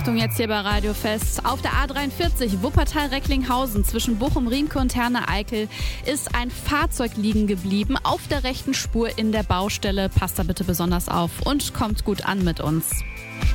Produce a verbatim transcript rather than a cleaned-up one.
Achtung jetzt hier bei Radio Fest. Auf der A dreiundvierzig Wuppertal-Recklinghausen zwischen Bochum-Riemke und Herne-Eickel ist ein Fahrzeug liegen geblieben auf der rechten Spur in der Baustelle. Passt da bitte besonders auf und kommt gut an mit uns.